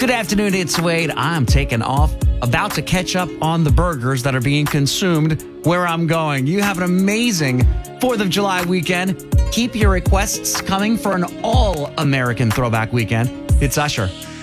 Good afternoon, it's Wade. I'm taking off, about to catch up on the burgers that are being consumed where I'm going. You have an amazing 4th of July weekend. Keep your requests coming for an all-American throwback weekend. It's Usher